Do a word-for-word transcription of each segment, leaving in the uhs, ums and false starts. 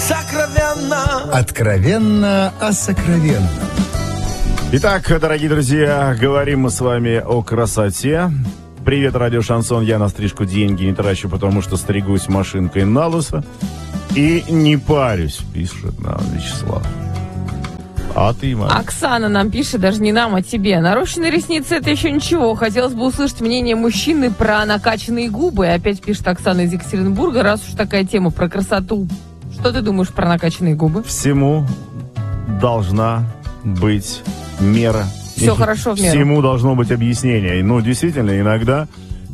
сокровенно. Откровенно о сокровенном. Итак, дорогие друзья, говорим мы с вами о красоте. Привет, радио Шансон. Я на стрижку деньги не трачу, потому что стригусь машинкой на лысо. И не парюсь, пишет нам Вячеслав. А ты, Мария? Оксана нам пишет, даже не нам, а тебе. Нарощенные ресницы — это еще ничего. Хотелось бы услышать мнение мужчины про накачанные губы. И опять пишет Оксана из Екатеринбурга, раз уж такая тема про красоту. Что ты думаешь про накачанные губы? Всему должна быть мера. Все хорошо в меру. Всему должно быть объяснение. Ну, действительно, иногда,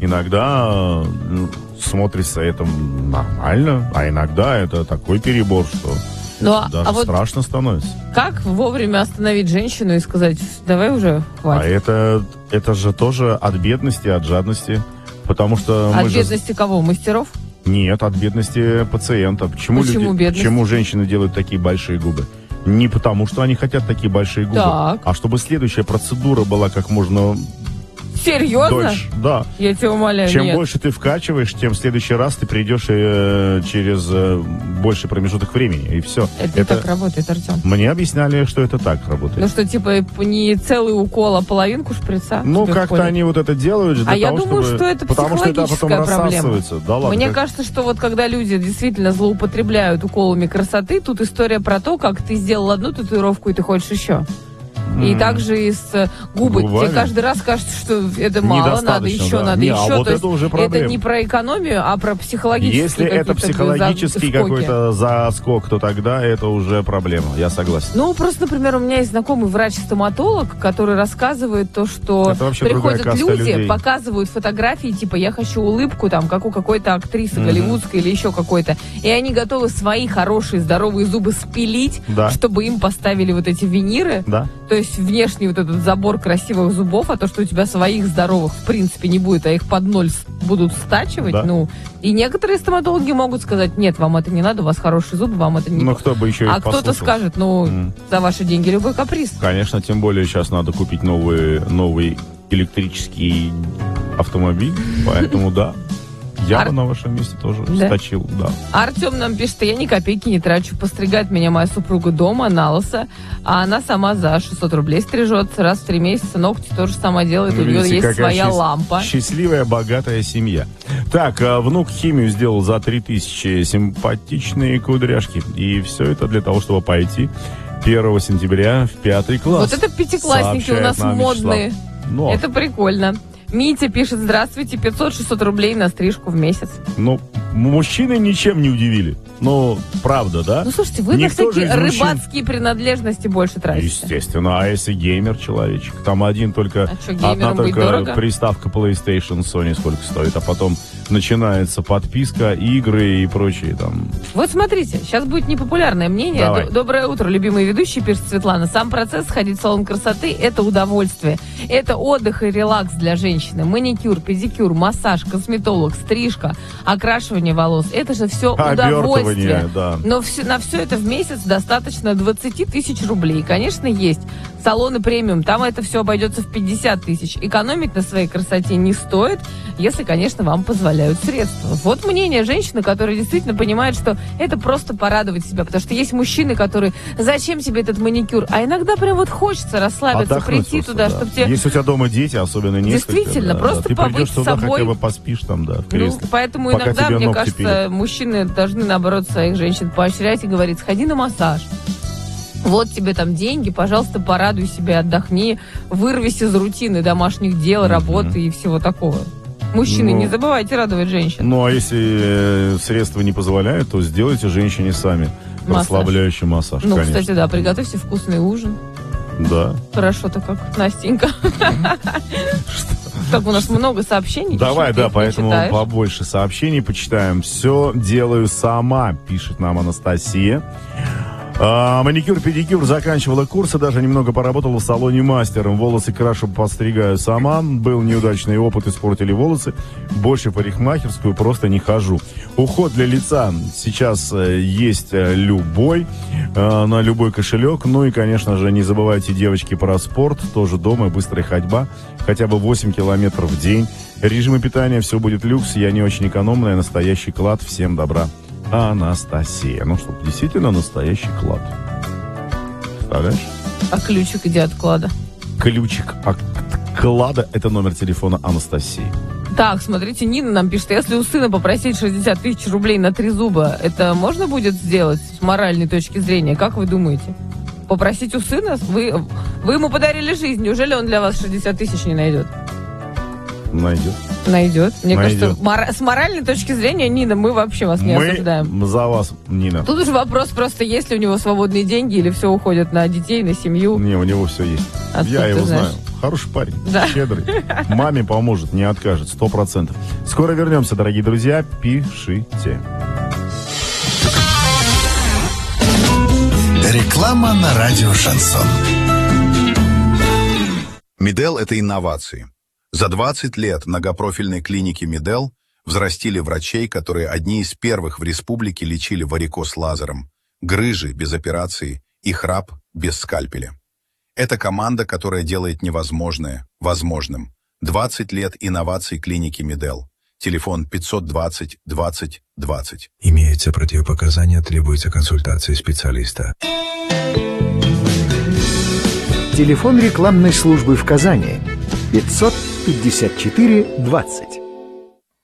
иногда ну, смотрится это нормально, а иногда это такой перебор, что ну, даже а вот страшно становится. Как вовремя остановить женщину и сказать, давай уже хватит? А это, это же тоже от бедности, от жадности. Потому что от мы бедности же... кого? Мастеров? Нет, от бедности пациента. Почему, Почему люди, бедность? почему женщины делают такие большие губы? Не потому, что они хотят такие большие губы, так. а чтобы следующая процедура была как можно Серьезно? дольше. Да. Я тебя умоляю, Чем нет. больше ты вкачиваешь, тем в следующий раз ты придешь э, через э, больший промежуток времени, и все. Это, это не так работает, Артем. Мне объясняли, что это так работает. Ну что, типа, не целый укол, а половинку шприца? Ну, как-то входит? они вот это делают для А того, я думаю, чтобы... что это потому что это потом психологическая проблема. рассасывается. Да ладно. Мне как... кажется, что вот когда люди действительно злоупотребляют уколами красоты, тут история про то, как ты сделал одну татуировку, и ты хочешь еще. И mm. также и с губы. Губами? Тебе каждый раз кажется, что это мало, надо еще, да. надо не, еще. А вот То это уже проблема. Это не про экономию, а про психологический. Если это психологический какой-то заскок, то тогда это уже проблема. Я согласен. Ну, просто, например, у меня есть знакомый врач-стоматолог, который рассказывает то, что приходят люди, людей. показывают фотографии, типа, я хочу улыбку, там, как у какой-то актрисы mm-hmm. голливудской или еще какой-то. И они готовы свои хорошие, здоровые зубы спилить, да. чтобы им поставили вот эти виниры. Да. То есть внешний вот этот забор красивых зубов, а то, что у тебя своих здоровых в принципе не будет, а их под ноль будут стачивать, да. ну, и некоторые стоматологи могут сказать, нет, вам это не надо, у вас хорошие зубы, вам это не... Ну, кто бы еще А кто-то скажет, ну, mm. за ваши деньги любой каприз. Конечно, тем более сейчас надо купить новый, новый электрический автомобиль, поэтому да. Я Ар... бы на вашем месте тоже да. сточил, да. Артем нам пишет, что я ни копейки не трачу. Постригает меня моя супруга дома, на лысо, а она сама за шестьсот рублей стрижется раз в три месяца. Ногти тоже сама делает, ну, у нее видите, есть своя счаст... лампа. Счастливая, богатая семья. Так, внук химию сделал за три тысячи, симпатичные кудряшки. И все это для того, чтобы пойти первого сентября в пятый класс. Вот это пятиклассники у нас модные. Но. Это прикольно. Митя пишет, здравствуйте, пятьсот-шестьсот рублей на стрижку в месяц. Ну, мужчины ничем не удивили. Ну, правда, да? Ну, слушайте, вы Никто на всякие мужчин... рыбацкие принадлежности больше тратите. Естественно. А если геймер человечек? Там один только... А что, одна только дорого? Приставка PlayStation Sony сколько стоит, а потом начинается подписка, игры и прочие там. Вот смотрите, сейчас будет непопулярное мнение. Давай. Доброе утро, любимые ведущие, пишет Светлана. Сам процесс ходить в салон красоты – это удовольствие. Это отдых и релакс для женщины. Маникюр, педикюр, массаж, косметолог, стрижка, окрашивание волос – это же все удовольствие. Да. Но все, на все это в месяц достаточно двадцать тысяч рублей. Конечно, есть салоны премиум, там это все обойдется в пятьдесят тысяч. Экономить на своей красоте не стоит, если, конечно, вам позволяют средства. Вот мнение женщины, которая действительно понимает, что это просто порадовать себя. Потому что есть мужчины, которые, зачем тебе этот маникюр? А иногда прям вот хочется расслабиться, отдохнуть прийти просто, туда, да. чтобы тебе... Если у тебя дома дети, особенно несколько. Действительно, да, просто да. Ты побыть придешь туда, с собой. хотя бы поспишь там, да, в кресле. Ну, поэтому пока иногда, мне кажется, пилят. мужчины должны, наоборот, своих женщин поощрять и говорить, сходи на массаж. Вот тебе там деньги, пожалуйста, порадуй себя, отдохни, вырвись из рутины домашних дел, mm-hmm. работы и всего такого. Мужчины, ну, не забывайте радовать женщин. Ну, а если э, средства не позволяют, то сделайте женщине сами массаж. Расслабляющий массаж, ну, конечно. Кстати, да, приготовьте вкусный ужин. Да. Хорошо-то как, Настенька. Так, у нас много сообщений. Давай, да, поэтому побольше сообщений почитаем. Все делаю сама, пишет нам Анастасия. А, маникюр, педикюр, заканчивала курсы, даже немного поработала в салоне мастером. Волосы крашу, подстригаю сама. Был неудачный опыт, испортили волосы. Больше в парикмахерскую просто не хожу. Уход для лица сейчас есть любой, на любой кошелек. Ну и, конечно же, не забывайте, девочки, про спорт. Тоже дома, быстрая ходьба. Хотя бы восемь километров в день. Режимы питания, все будет люкс. Я не очень экономная, настоящий клад. Всем добра. Анастасия. Ну что, действительно настоящий клад. Представляешь? А ключик где от клада? Ключик от клада — это номер телефона Анастасии. Так, смотрите, Нина нам пишет, если у сына попросить шестьдесят тысяч рублей на три зуба, это можно будет сделать с моральной точки зрения? Как вы думаете? Попросить у сына? Вы, вы ему подарили жизнь, неужели он для вас шестьдесят тысяч не найдет? Найдет. Найдет. Мне Найдет. кажется, мора- с моральной точки зрения, Нина, мы вообще вас не мы осуждаем. Мы за вас, Нина. Тут уже вопрос просто, есть ли у него свободные деньги или все уходит на детей, на семью. Не, у него все есть. Откуда Я ты его знаешь? знаю. Хороший парень, Да. щедрый. Маме поможет, не откажет, сто процентов. Скоро вернемся, дорогие друзья. Пишите. Реклама на радио «Шансон». Медел – это инновации. За двадцать лет многопрофильной клиники Медел взрастили врачей, которые одни из первых в республике лечили варикоз лазером, грыжи без операции и храп без скальпеля. Это команда, которая делает невозможное возможным. двадцать лет инноваций клиники Медел. Телефон пятьсот двадцать двадцать двадцать. Имеются противопоказания, требуется консультация специалиста. Телефон рекламной службы в Казани пятьсот пятьдесят четыре двадцать.